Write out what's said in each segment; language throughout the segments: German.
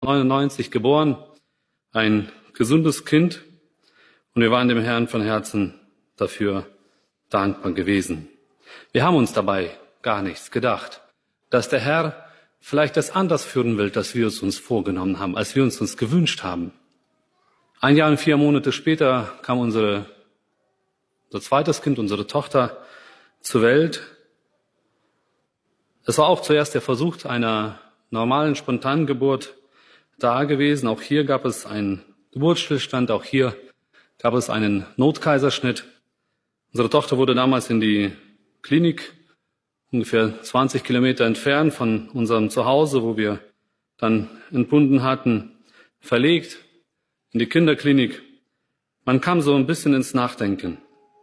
1999 geboren, ein gesundes Kind, und wir waren dem Herrn von Herzen dafür dankbar gewesen. Wir haben uns dabei gar nichts gedacht, dass der Herr vielleicht das anders führen will, als wir es uns vorgenommen haben, als wir uns gewünscht haben. 1 Jahr und 4 Monate später kam unser zweites Kind, unsere Tochter, zur Welt. Es war auch zuerst der Versuch einer normalen Spontangeburt da gewesen. Auch hier gab es einen Geburtsstillstand, auch hier gab es einen Notkaiserschnitt. Unsere Tochter wurde damals in die Klinik, ungefähr 20 Kilometer entfernt von unserem Zuhause, wo wir dann entbunden hatten, verlegt in die Kinderklinik. Man kam so ein bisschen ins Nachdenken.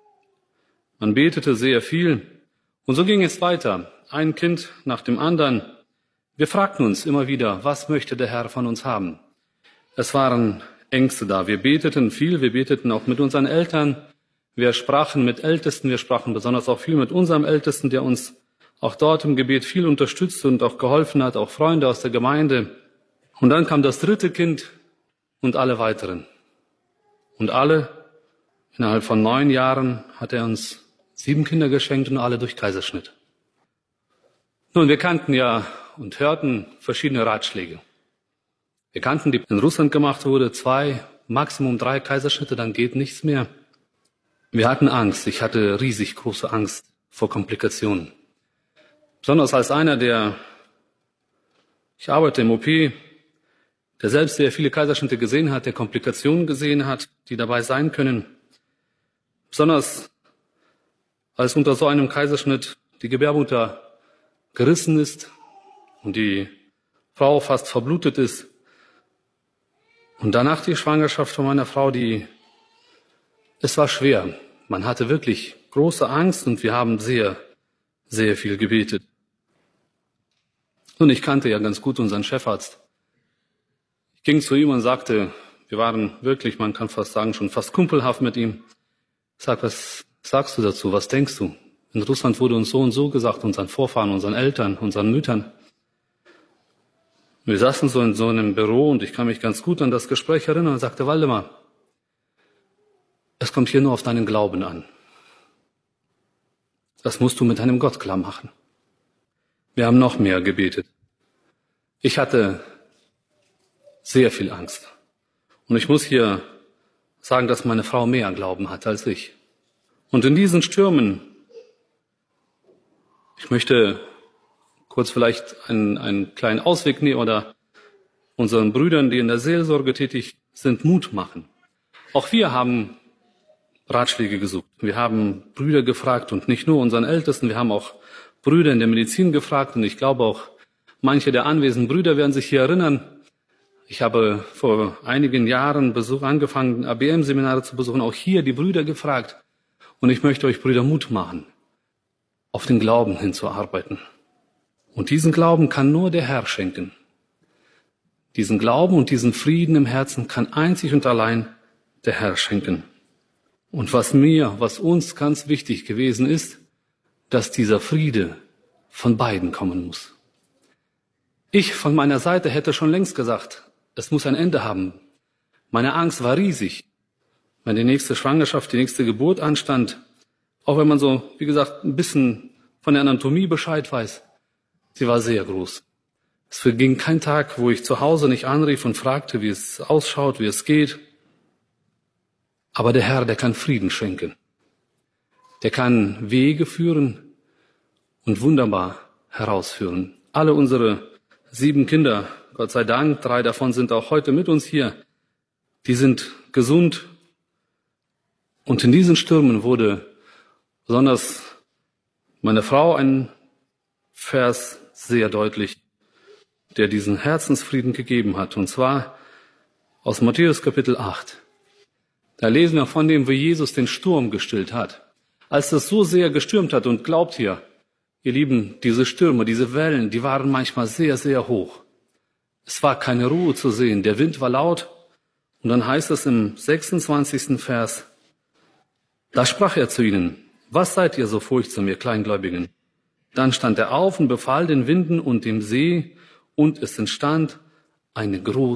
Man betete sehr viel und so ging es weiter. Ein Kind nach dem anderen. Wir fragten uns immer wieder, was möchte der Herr von uns haben? Es waren Ängste da. Wir beteten viel, wir beteten auch mit unseren Eltern. Wir sprachen mit Ältesten, wir sprachen besonders auch viel mit unserem Ältesten, der uns auch dort im Gebet viel unterstützt und auch geholfen hat, auch Freunde aus der Gemeinde. Und dann kam das 3. Kind und alle weiteren. Und alle, innerhalb von 9 Jahren, hat er uns 7 Kinder geschenkt und alle durch Kaiserschnitt. Nun, wir kannten ja und hörten verschiedene Ratschläge. Wir kannten, die in Russland gemacht wurde, 2, Maximum 3 Kaiserschnitte, dann geht nichts mehr. Wir hatten Angst. Ich hatte riesig große Angst vor Komplikationen. Besonders als einer, ich arbeite im OP, der selbst sehr viele Kaiserschnitte gesehen hat, der Komplikationen gesehen hat, die dabei sein können. Besonders als unter so einem Kaiserschnitt die Gebärmutter gerissen ist und die Frau fast verblutet ist. Und danach die Schwangerschaft von meiner Frau, es war schwer. Man hatte wirklich große Angst und wir haben sehr, sehr viel gebetet. Und ich kannte ja ganz gut unseren Chefarzt. Ich ging zu ihm und sagte, wir waren wirklich, man kann fast sagen, schon fast kumpelhaft mit ihm. Ich sag, was sagst du dazu? Was denkst du? In Russland wurde uns so und so gesagt, unseren Vorfahren, unseren Eltern, unseren Müttern. Wir saßen so in so einem Büro und ich kann mich ganz gut an das Gespräch erinnern und sagte, Waldemar, es kommt hier nur auf deinen Glauben an. Das musst du mit deinem Gott klar machen. Wir haben noch mehr gebetet. Ich hatte sehr viel Angst. Und ich muss hier sagen, dass meine Frau mehr Glauben hatte als ich. Und in diesen Stürmen, ich möchte kurz vielleicht einen kleinen Ausweg nehmen oder unseren Brüdern, die in der Seelsorge tätig sind, Mut machen. Auch wir haben Ratschläge gesucht. Wir haben Brüder gefragt und nicht nur unseren Ältesten, wir haben auch Brüder in der Medizin gefragt und ich glaube auch manche der anwesenden Brüder werden sich hier erinnern. Ich habe vor einigen Jahren angefangen, ABM-Seminare zu besuchen, auch hier die Brüder gefragt. Und ich möchte euch Brüder Mut machen, auf den Glauben hinzuarbeiten. Und diesen Glauben kann nur der Herr schenken. Diesen Glauben und diesen Frieden im Herzen kann einzig und allein der Herr schenken. Und was uns ganz wichtig gewesen ist, dass dieser Friede von beiden kommen muss. Ich von meiner Seite hätte schon längst gesagt, es muss ein Ende haben. Meine Angst war riesig, wenn die nächste Schwangerschaft, die nächste Geburt anstand. Auch wenn man so, wie gesagt, ein bisschen von der Anatomie Bescheid weiß. Sie war sehr groß. Es verging kein Tag, wo ich zu Hause nicht anrief und fragte, wie es ausschaut, wie es geht. Aber der Herr, der kann Frieden schenken. Der kann Wege führen und wunderbar herausführen. Alle unsere 7 Kinder, Gott sei Dank, 3 davon sind auch heute mit uns hier, die sind gesund. Und in diesen Stürmen wurde besonders meine Frau ein Vers sehr deutlich, der diesen Herzensfrieden gegeben hat. Und zwar aus Matthäus Kapitel 8. Da lesen wir von dem, wie Jesus den Sturm gestillt hat. Als es so sehr gestürmt hat, und glaubt ihr Lieben, diese Stürme, diese Wellen, die waren manchmal sehr, sehr hoch. Es war keine Ruhe zu sehen, der Wind war laut. Und dann heißt es im 26. Vers, da sprach er zu ihnen, was seid ihr so furchtsam, ihr Kleingläubigen? Dann stand er auf und befahl den Winden und dem See, und es entstand eine große